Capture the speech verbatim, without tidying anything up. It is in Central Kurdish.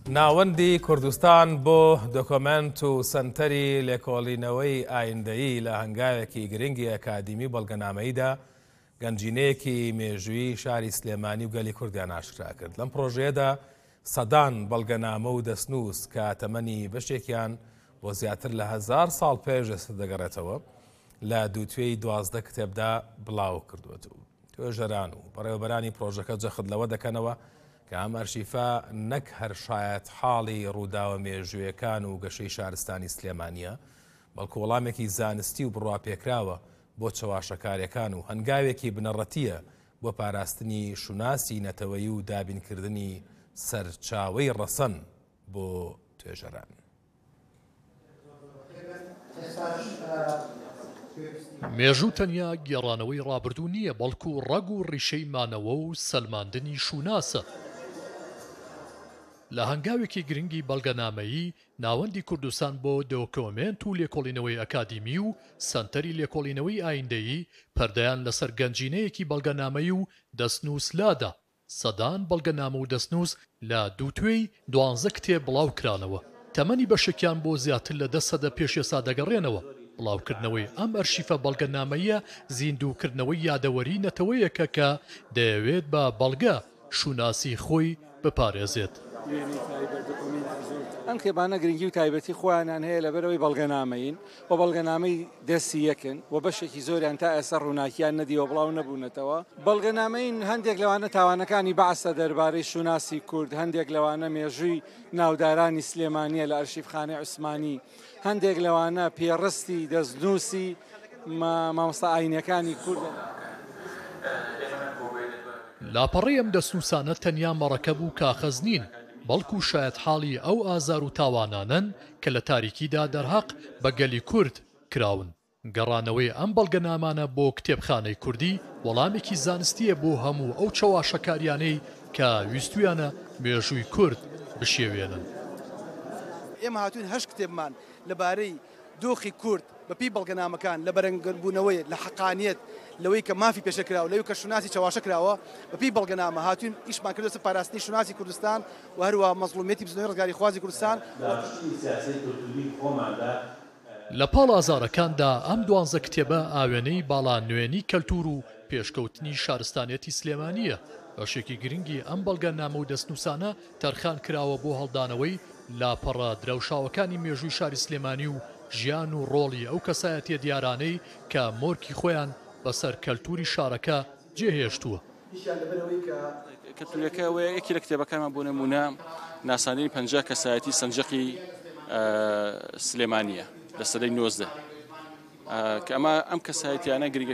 ناوەندی کوردستان بۆ دۆکۆمنت و سەنتەری لێکۆڵینەوەی ئایندەیی لە هەنگاوێکی گرنگی ئەکادیمی بەڵگەنامەییدا گەنجینەیەکی مێژووی شاری سلێمانی و گەلی کوردیان ئاشکرا کرد. لەم پرۆژەیەدا سەدان بەڵگەنامە و دەستنووس کە تەمەنی بەشێکیان بۆ زیاتر لە هەزار ساڵ پێش دەگەڕێتەوە لە دووتوێی دوازدە کتێبدا بڵاو کردووەت و توێژەران و بەڕێوەبەرانی پرۆژەکە جەخت لەوە دەکەنەوە کە ئەم ئەرشیفە نەک هەر شایەت حاڵی ڕووداوە مێژوویەکان و گەشەی شارستانی سلێمانیە، بەڵکو وەڵامێکی زانستی و بڕواپێکراوە بۆ چەواشەکاریەکان و هەنگاوێکی بنەڕەتیە بۆ پاراستنی شوناسی نەتەوەیی و دابینکردنی سەرچاوەی ڕەسەن بۆ توێژەران. مێژوو تەنیا گێڕانەوەی ڕابردوو نییە، بەڵکو ڕەگ و ڕیشەی مانەوە و سەلماندنی شوناسە. لە هەنگاوێکی گرنگی بەڵگەنامەیی ناوەندی کوردستان بۆ دۆکۆمنت و لێکۆڵینەوەی ئەکادیمی و سەنتەری لێکۆڵینەوەی ئایندەیی پەردەیان لەسەر گەنجینەیەکی بەڵگەنامەیی و دەستنووس لادا. سەدان بەڵگەنامە و دەستنووس لە دووتوێی دوانزە کتێب بڵاو کرانەوە. تەمەنی بەشێکیان بۆ زیاتر لە دە سەدە پێش ئێستا دەگەڕێنەوە. بڵاوکردنەوەی ئەم ئەرشیفە بەڵگەنامەیە زیندووکردنەوەی یادەوەری نەتەوەیەکە کە دەیەوێت بە بەڵگە شوناسی خۆی بپارێزێت. ئەم کتێبانە گرنگی و تایبەتی خۆیانیان هەیە لەبەرەوەی بەڵگەنامەین و بەڵگەنامەی دەستی یەکن و بەشێکی زۆریان تا ئێستا ڕووناکیان نەدیوە بڵاو نەبوونەتەوە. بەڵگەنامەین هەندێک لەوانە تاوانەکانی بەعسە دەربارەی شوناسی کورد، هەندێک لەوانە مێژووی ناودارانی سلێمانیە لە ئەرشیفخانەی عوسمانی، هەندێک لەوانە پێڕستی دەستنووسی مامۆستا ئاینەکانی کورد. لاپەڕی ئەم دەستنووسانە تەنیا مەڕەکەب و کاخەز نین، بەڵکو شایەت حاڵی ئەو ئازار و تاوانانن کە لە تاریکیدا دەرهەق بە گەلی کورد کراون. گەڕانەوەی ئەم بەڵگەنامانە بۆ کتێبخانەی کوردی وەڵامێکی زانستیە بۆ هەموو ئەو چەواشەکاریانەی کە ویستویانە مێژووی کورد بشێوێنن. ئێمە هاتوین هەشت کتێبمان لەبارەی دۆخی کورد بەپی بەڵگەنامەکان لە بەرەنگبوونەوەی لە حەقانیەت لەوەی کە مافی پێشەکراوە لەوەی کە شوناسی چاواشە کراوە بەپی بەڵگەنامە هاتوین ئیشمان کردوە پاراستنی شوناسی کوردستان و هەروە مەزڵومیەتی بزنەوەی ڕزگاری خوازی کوردستان. لە پاڵ ئازارەکاندا ئەم دوانزە کتێبە ئاوێنەی باڵا نوێنی کەلتور و پێشکەوتنی شارستانیەتی سلێمانیە. بەشێکی گرنگی ئەم بەڵگەنامە و دەستنووسانە تەرخان کراوە بۆ هەڵدانەوەی لاپەڕە درەوشاوەکانی مێژووی شاری سلێمانی و ژیان و ڕۆڵی ئەو کەسایەتیە دیارانەی کە مۆرکی خۆیان بەسەر کەلتوری شارەکە جێهێشتووە. کەلتورەکەەوە یەکی لە کتێبەکانمان بۆ نمونە ناسانەی پەنجا کەسایەتی سەنجەقی سلێمانیە لە سەدەی نۆزدە کە ئەمە ئەم کەسایەتیانە گریگە